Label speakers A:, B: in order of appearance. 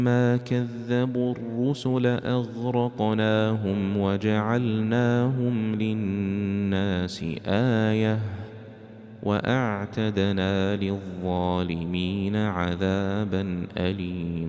A: ما كذبوا الرسل أغرقناهم وجعلناهم للناس آية وأعتدنا للظالمين عذابا أليما.